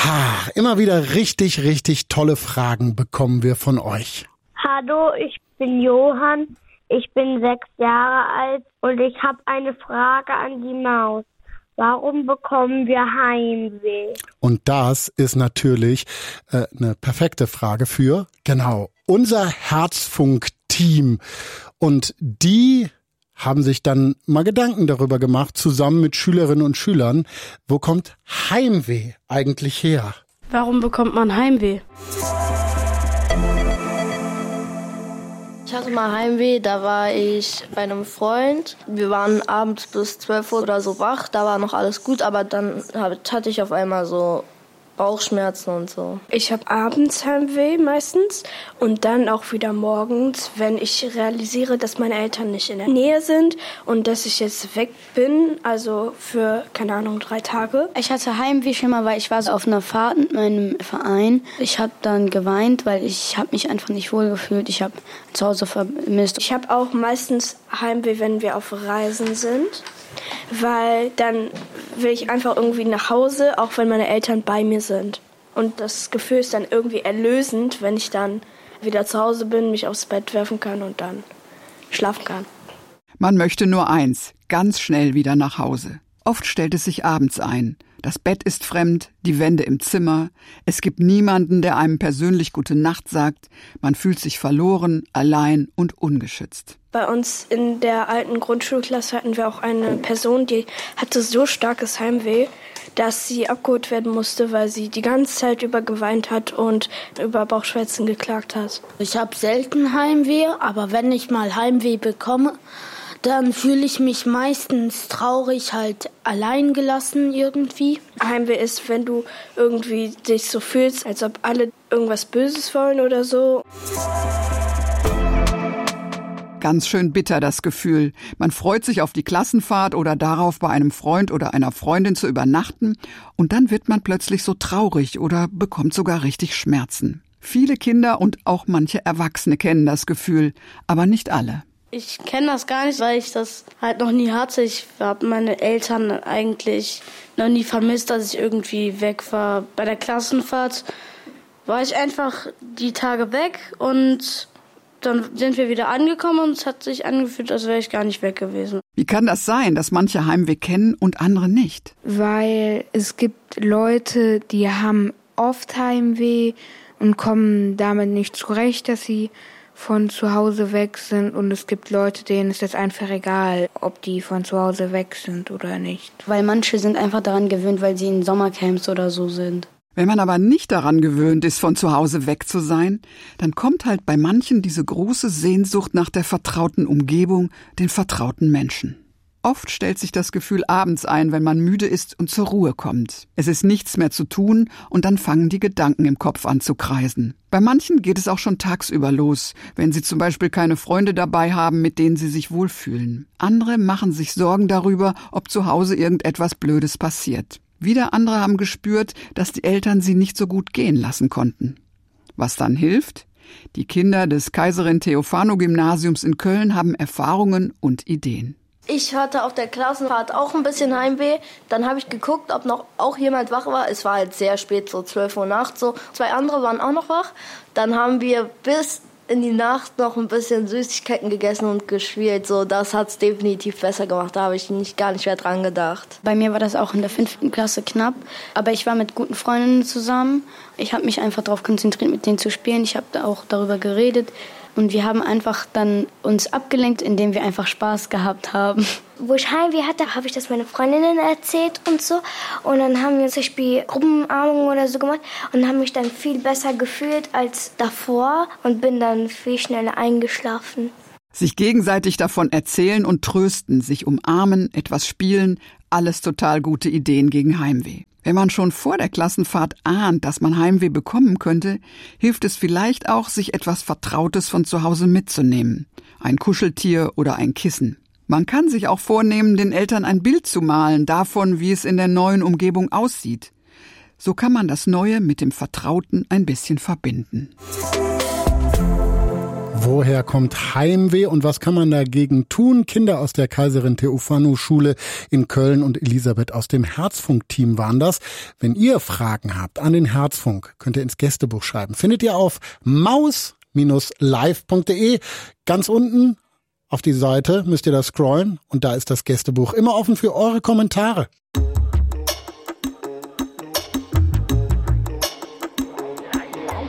Immer wieder richtig, richtig tolle Fragen bekommen wir von euch. Hallo, ich bin Johann, ich bin 6 Jahre alt und ich habe eine Frage an die Maus. Warum bekommen wir Heimweh? Und das ist natürlich eine perfekte Frage für, unser Herzfunk-Team. Und die haben sich dann mal Gedanken darüber gemacht, zusammen mit Schülerinnen und Schülern, wo kommt Heimweh eigentlich her? Warum bekommt man Heimweh? Ich hatte mal Heimweh, da war ich bei einem Freund. Wir waren abends bis 12 Uhr oder so wach, da war noch alles gut, aber dann hatte ich auf einmal so Bauchschmerzen und so. Ich habe abends Heimweh meistens und dann auch wieder morgens, wenn ich realisiere, dass meine Eltern nicht in der Nähe sind und dass ich jetzt weg bin, also für, 3 Tage. Ich hatte Heimweh schon mal, weil ich war so auf einer Fahrt mit meinem Verein. Ich habe dann geweint, weil ich habe mich einfach nicht wohl gefühlt. Ich habe zu Hause vermisst. Ich habe auch meistens Heimweh, wenn wir auf Reisen sind, weil dann will ich einfach irgendwie nach Hause, auch wenn meine Eltern bei mir sind. Und das Gefühl ist dann irgendwie erlösend, wenn ich dann wieder zu Hause bin, mich aufs Bett werfen kann und dann schlafen kann. Man möchte nur eins, ganz schnell wieder nach Hause. Oft stellt es sich abends ein. Das Bett ist fremd, die Wände im Zimmer. Es gibt niemanden, der einem persönlich gute Nacht sagt. Man fühlt sich verloren, allein und ungeschützt. Bei uns in der alten Grundschulklasse hatten wir auch eine Person, die hatte so starkes Heimweh, dass sie abgeholt werden musste, weil sie die ganze Zeit über geweint hat und über Bauchschmerzen geklagt hat. Ich habe selten Heimweh, aber wenn ich mal Heimweh bekomme, dann fühle ich mich meistens traurig, halt allein gelassen irgendwie. Heimweh ist, wenn du irgendwie dich so fühlst, als ob alle irgendwas Böses wollen oder so. Ganz schön bitter das Gefühl. Man freut sich auf die Klassenfahrt oder darauf, bei einem Freund oder einer Freundin zu übernachten und dann wird man plötzlich so traurig oder bekommt sogar richtig Schmerzen. Viele Kinder und auch manche Erwachsene kennen das Gefühl, aber nicht alle. Ich kenne das gar nicht, weil ich das halt noch nie hatte. Ich habe meine Eltern eigentlich noch nie vermisst, dass ich irgendwie weg war. Bei der Klassenfahrt war ich einfach die Tage weg und dann sind wir wieder angekommen und es hat sich angefühlt, als wäre ich gar nicht weg gewesen. Wie kann das sein, dass manche Heimweh kennen und andere nicht? Weil es gibt Leute, die haben oft Heimweh und kommen damit nicht zurecht, dass sie von zu Hause weg sind. Und es gibt Leute, denen ist das einfach egal, ob die von zu Hause weg sind oder nicht. Weil manche sind einfach daran gewöhnt, weil sie in Sommercamps oder so sind. Wenn man aber nicht daran gewöhnt ist, von zu Hause weg zu sein, dann kommt halt bei manchen diese große Sehnsucht nach der vertrauten Umgebung, den vertrauten Menschen. Oft stellt sich das Gefühl abends ein, wenn man müde ist und zur Ruhe kommt. Es ist nichts mehr zu tun und dann fangen die Gedanken im Kopf an zu kreisen. Bei manchen geht es auch schon tagsüber los, wenn sie zum Beispiel keine Freunde dabei haben, mit denen sie sich wohlfühlen. Andere machen sich Sorgen darüber, ob zu Hause irgendetwas Blödes passiert. Wieder andere haben gespürt, dass die Eltern sie nicht so gut gehen lassen konnten. Was dann hilft? Die Kinder des Kaiserin-Theophano-Gymnasiums in Köln haben Erfahrungen und Ideen. Ich hatte auf der Klassenfahrt auch ein bisschen Heimweh. Dann habe ich geguckt, ob noch auch jemand wach war. Es war halt sehr spät, so 12 Uhr nachts. So 2 andere waren auch noch wach. Dann haben wir bis in die Nacht noch ein bisschen Süßigkeiten gegessen und gespielt. So, das hat's definitiv besser gemacht. Da habe ich gar nicht mehr dran gedacht. Bei mir war das auch in der 5. Klasse knapp. Aber ich war mit guten Freundinnen zusammen. Ich habe mich einfach darauf konzentriert, mit denen zu spielen. Ich habe auch darüber geredet. Und wir haben einfach dann uns abgelenkt, indem wir einfach Spaß gehabt haben. Wo ich Heimweh hatte, habe ich das meinen Freundinnen erzählt und so. Und dann haben wir zum Beispiel Gruppenarmungen oder so gemacht und haben mich dann viel besser gefühlt als davor und bin dann viel schneller eingeschlafen. Sich gegenseitig davon erzählen und trösten, sich umarmen, etwas spielen, alles total gute Ideen gegen Heimweh. Wenn man schon vor der Klassenfahrt ahnt, dass man Heimweh bekommen könnte, hilft es vielleicht auch, sich etwas Vertrautes von zu Hause mitzunehmen. Ein Kuscheltier oder ein Kissen. Man kann sich auch vornehmen, den Eltern ein Bild zu malen davon, wie es in der neuen Umgebung aussieht. So kann man das Neue mit dem Vertrauten ein bisschen verbinden. Woher kommt Heimweh und was kann man dagegen tun? Kinder aus der Kaiserin Theophanu-Schule in Köln und Elisabeth aus dem Herzfunk-Team waren das. Wenn ihr Fragen habt an den Herzfunk, könnt ihr ins Gästebuch schreiben. Findet ihr auf maus-live.de. Ganz unten auf die Seite müsst ihr da scrollen und da ist das Gästebuch immer offen für eure Kommentare.